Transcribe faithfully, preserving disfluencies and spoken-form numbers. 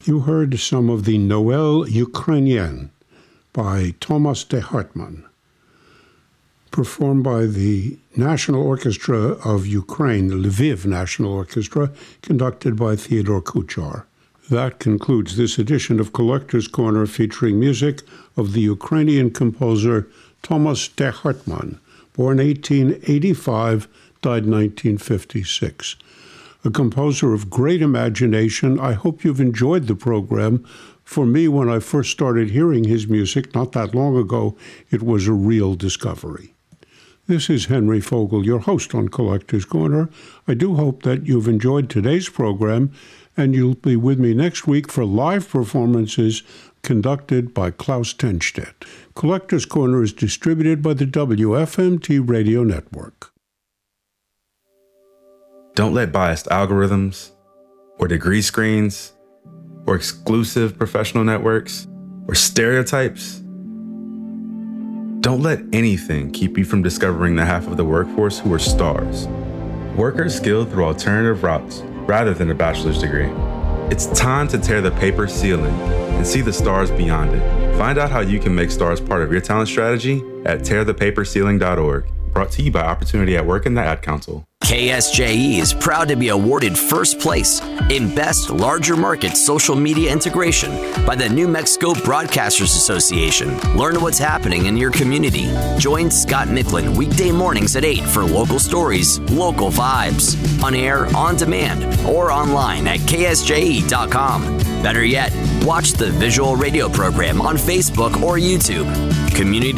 You heard some of the Noël Ukrainien by Thomas de Hartmann, performed by the National Orchestra of Ukraine, the Lviv National Orchestra, conducted by Theodore Kuchar. That concludes this edition of Collector's Corner, featuring music of the Ukrainian composer Thomas de Hartmann, born eighteen eighty-five, died nineteen fifty-six. A composer of great imagination. I hope you've enjoyed the program. For me, when I first started hearing his music not that long ago, it was a real discovery. This is Henry Fogel, your host on Collector's Corner. I do hope that you've enjoyed today's program, and you'll be with me next week for live performances conducted by Klaus Tenstedt. Collector's Corner is distributed by the W F M T Radio Network. Don't let biased algorithms, or degree screens, or exclusive professional networks, or stereotypes. Don't let anything keep you from discovering the half of the workforce who are stars. Workers skilled through alternative routes rather than a bachelor's degree. It's time to tear the paper ceiling and see the stars beyond it. Find out how you can make stars part of your talent strategy at tear the paper ceiling dot org. Brought to you by Opportunity at Work and the Ad Council. K S J E is proud to be awarded first place in Best Larger Market Social Media Integration by the New Mexico Broadcasters Association. Learn what's happening in your community. Join Scott Micklin weekday mornings at eight for local stories, local vibes, on air, on demand, or online at K S J E dot com. Better yet, watch the visual radio program on Facebook or YouTube. Community